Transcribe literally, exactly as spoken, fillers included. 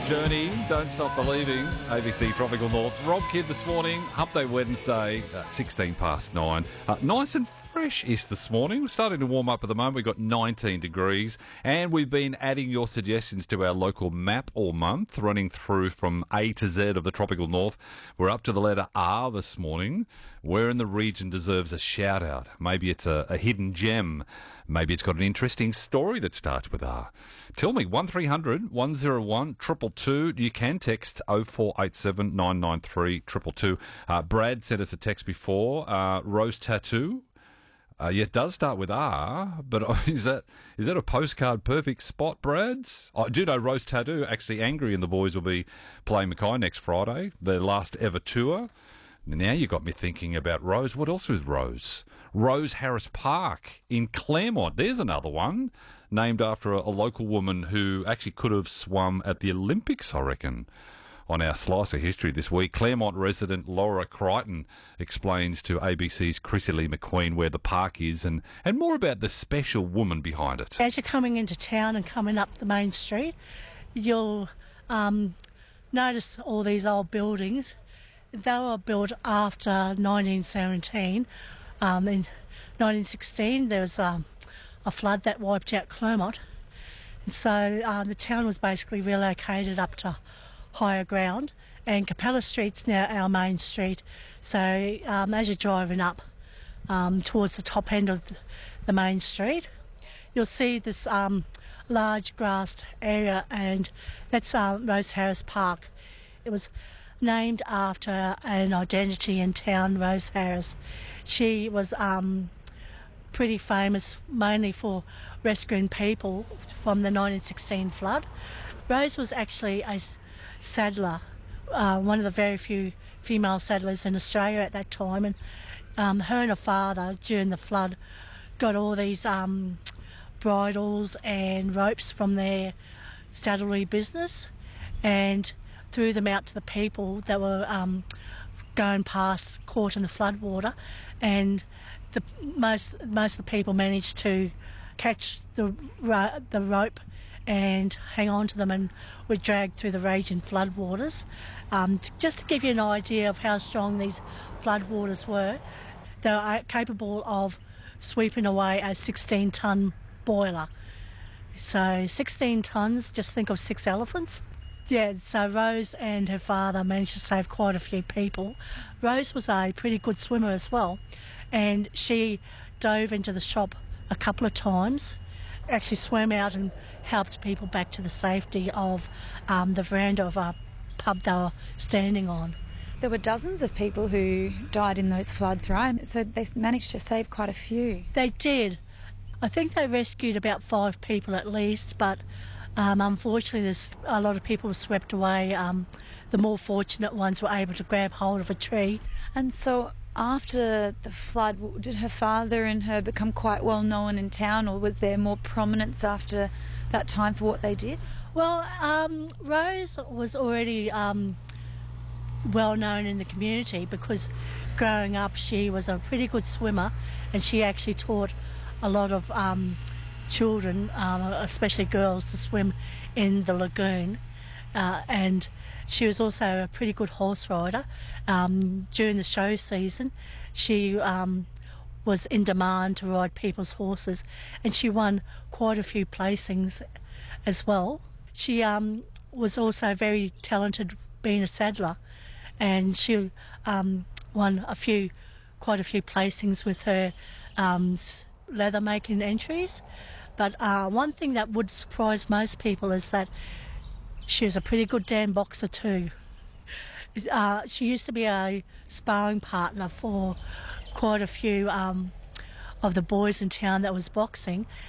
Journey, Don't Stop Believing, A B C Tropical North. Rob Kidd this morning, Hump Day Wednesday, uh, sixteen past nine. Uh, nice and fresh-ish this morning. We're starting to warm up at the moment. We've got nineteen degrees, and we've been adding your suggestions to our local map all month, running through from A to Z of the Tropical North. We're up to the letter R this morning. Where in the region deserves a shout-out? Maybe it's a, a hidden gem. Maybe it's got an interesting story that starts with R. Tell me, one three hundred one oh one two two two. You can text oh four eight seven nine nine three two two two. Uh, Brad sent us a text before. Uh, Rose Tattoo. Uh, yeah, it does start with R, but is that is that a postcard perfect spot, Brad? I do know Rose Tattoo. Actually, Angry and the boys will be playing Mackay next Friday, their last ever tour. Now you got me thinking about Rose. What else was Rose? Rose Harris Park in Claremont. There's another one named after a, a local woman who actually could have swum at the Olympics, I reckon. On our Slice of History this week, Claremont resident Laura Crichton explains to A B C's Chrissy Lee McQueen where the park is and, and more about the special woman behind it. As you're coming into town and coming up the main street, you'll um, notice all these old buildings. They were built after nineteen seventeen. Um, in nineteen sixteen, there was um, a flood that wiped out Claremont. And so uh, the town was basically relocated up to higher ground, and Capella Street's now our main street. So um, as you're driving up um, towards the top end of the main street, you'll see this um, large grassed area, and that's uh, Rose Harris Park. It was named after an identity in town, Rose Harris. She was um, pretty famous mainly for rescuing people from the nineteen sixteen flood. Rose was actually a saddler, uh, one of the very few female saddlers in Australia at that time, and um, her and her father during the flood got all these um, bridles and ropes from their saddlery business and threw them out to the people that were um, going past, caught in the floodwater, and the most most of the people managed to catch the ro- the rope and hang on to them, and were dragged through the raging floodwaters. Um, t- just to give you an idea of how strong these floodwaters were, they were capable of sweeping away a sixteen tonne boiler. So sixteen tonnes, just think of six elephants. Yeah, so Rose and her father managed to save quite a few people. Rose was a pretty good swimmer as well, and she dove into the shop a couple of times, actually swam out and helped people back to the safety of um, the veranda of a pub they were standing on. There were dozens of people who died in those floods, right? So they managed to save quite a few. They did. I think they rescued about five people at least, but um, unfortunately there's a lot of people were swept away. Um, the more fortunate ones were able to grab hold of a tree. And so after the flood, did her father and her become quite well known in town, or was there more prominence after that time for what they did? Well, um, Rose was already um, well known in the community because growing up she was a pretty good swimmer, and she actually taught a lot of um, children, um, especially girls, to swim in the lagoon. Uh, and she was also a pretty good horse rider. Um, during the show season, she um, was in demand to ride people's horses, and she won quite a few placings as well. She um, was also very talented being a saddler, and she um, won a few, quite a few placings with her um, leather making entries. But uh, one thing that would surprise most people is that she was a pretty good damn boxer too. Uh, she used to be a sparring partner for quite a few um, of the boys in town that was boxing.